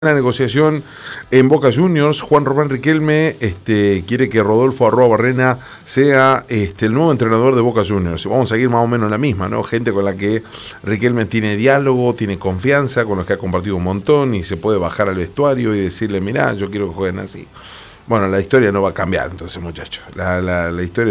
La negociación en Boca Juniors. Juan Román Riquelme quiere que Rodolfo Arruabarrena sea el nuevo entrenador de Boca Juniors. Vamos a seguir más o menos la misma, ¿no? Gente con la que Riquelme tiene diálogo, tiene confianza, con los que ha compartido un montón y se puede bajar al vestuario y decirle, mirá, yo quiero que jueguen así. Bueno, la historia no va a cambiar entonces, muchachos. La historia